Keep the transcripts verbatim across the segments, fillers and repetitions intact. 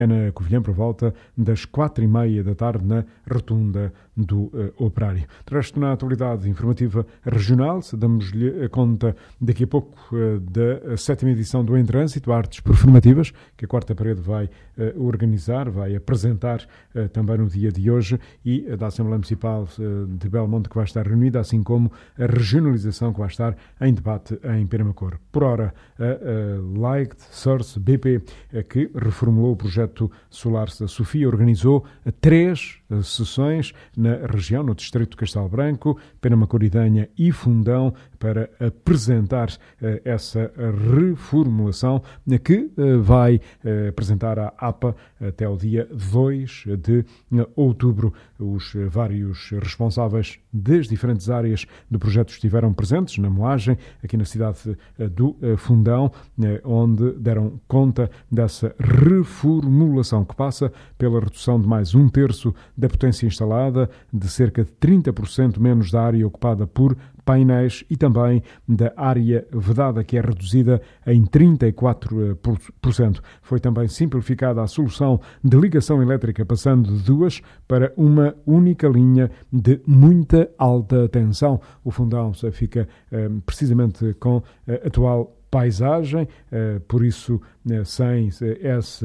É na Covilhã por volta das quatro e meia da tarde na rotunda do uh, Operário. De resto, na atualidade informativa regional, damos-lhe a conta daqui a pouco uh, da sétima edição do Em Trânsito, Artes Performativas, que a Quarta Parede vai uh, organizar, vai apresentar uh, também no dia de hoje, e uh, da Assembleia Municipal uh, de Belmonte, que vai estar reunida, assim como a regionalização que vai estar em debate em Penamacor. Por ora, a uh, Light Source B P, uh, que reformulou o projeto Solar Sofia, organizou três sessões na região, no distrito de Castelo Branco, Penamacor, Idanha e Fundão, para apresentar uh, essa reformulação que uh, vai uh, apresentar à A P A até o dia dois de uh, outubro. Os uh, vários responsáveis das diferentes áreas do projeto estiveram presentes na moagem, aqui na cidade uh, do uh, Fundão, uh, onde deram conta dessa reformulação que passa pela redução de mais um terço da potência instalada, de cerca de trinta por cento menos da área ocupada por painéis e também da área vedada, que é reduzida em trinta e quatro por cento. Foi também simplificada a solução de ligação elétrica, passando de duas para uma única linha de muita alta tensão. O Fundão fica eh, precisamente com a atual paisagem, por isso sem essa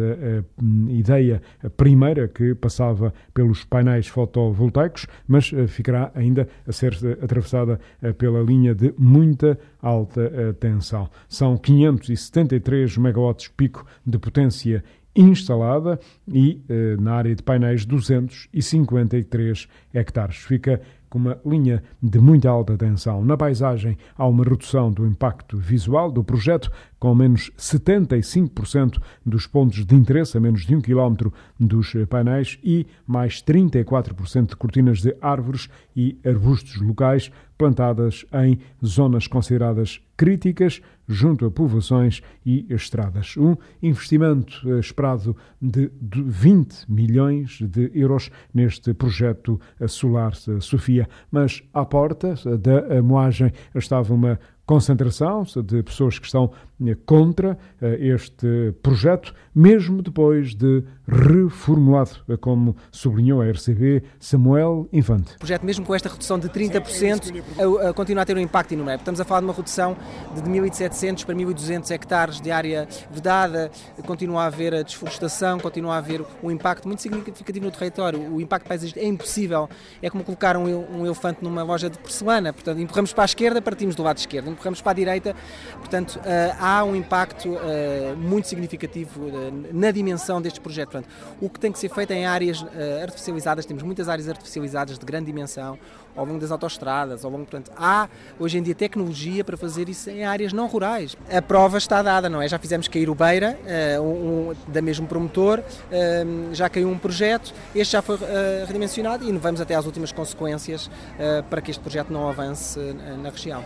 ideia primeira que passava pelos painéis fotovoltaicos, mas ficará ainda a ser atravessada pela linha de muita alta tensão. São quinhentos e setenta e três megawatts pico de potência instalada e na área de painéis duzentos e cinquenta e três hectares. Fica com uma linha de muita alta tensão. Na paisagem há uma redução do impacto visual do projeto, com menos setenta e cinco por cento dos pontos de interesse a menos de um quilómetro dos painéis e mais trinta e quatro por cento de cortinas de árvores e arbustos locais plantadas em zonas consideradas críticas junto a povoações e estradas. Um investimento esperado de vinte milhões de euros neste projeto Solar Sofia, mas à porta da moagem estava uma concentração de pessoas que estão contra este projeto, mesmo depois de reformulado, como sublinhou a R C B Samuel Infante. O projeto, mesmo com esta redução de trinta por cento, continua a ter um impacto enorme. Estamos a falar de uma redução de mil e setecentos para mil e duzentos hectares de área vedada, continua a haver a desflorestação, continua a haver um impacto muito significativo no território. O impacto paisagístico é impossível, é como colocar um, um elefante numa loja de porcelana. Portanto, empurramos para a esquerda, partimos do lado esquerdo, empurramos para a direita, portanto, há um impacto muito significativo na dimensão deste projeto. Portanto, o que tem que ser feito em áreas artificializadas, temos muitas áreas artificializadas de grande dimensão, ao longo das autoestradas, ao longo, portanto, há hoje em dia tecnologia para fazer isso em áreas não rurais. A prova está dada, não é? Já fizemos cair o Beira, um, um, da mesmo promotor, um, já caiu um projeto, este já foi uh, redimensionado e vamos até às últimas consequências uh, para que este projeto não avance uh, na região.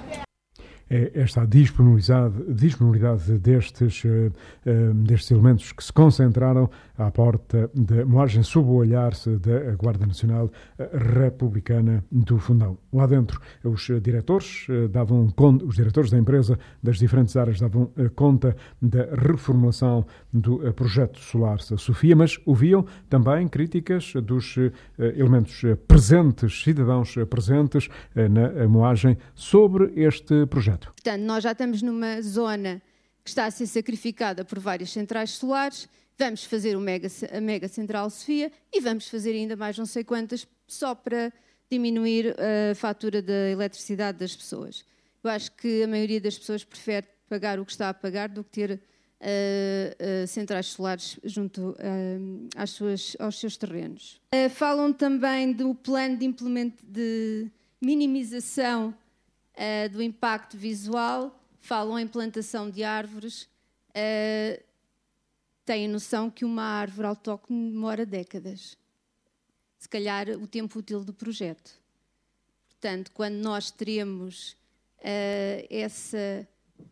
É esta disponibilidade, disponibilidade destes, uh, uh, destes elementos que se concentraram à porta da moagem sob o olhar da Guarda Nacional Republicana do Fundão. Lá dentro, os diretores uh, davam conta, os diretores da empresa das diferentes áreas davam uh, conta da reformulação do uh, projeto Solar Sofia, mas ouviam também críticas dos uh, elementos presentes, cidadãos presentes uh, na moagem sobre este projeto. Portanto, nós já estamos numa zona que está a ser sacrificada por várias centrais solares, vamos fazer o mega, a mega central Sofia e vamos fazer ainda mais não sei quantas só para diminuir a fatura da eletricidade das pessoas. Eu acho que a maioria das pessoas prefere pagar o que está a pagar do que ter uh, uh, centrais solares junto uh, às suas, aos seus terrenos. Uh, falam também do plano de, implement, de minimização Uh, do impacto visual, falam em plantação de árvores, uh, têm noção que uma árvore autóctone demora décadas, se calhar o tempo útil do projeto. Portanto, quando nós teremos uh, essa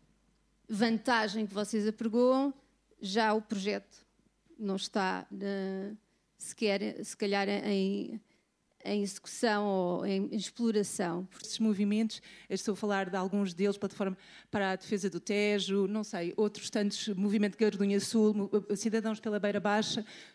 vantagem que vocês apregoam, já o projeto não está uh, sequer, se calhar em... em execução ou em exploração. Esses movimentos, estou a falar de alguns deles, Plataforma para a Defesa do Tejo, não sei, outros tantos, Movimento de Gardunha Sul, Cidadãos pela Beira Baixa,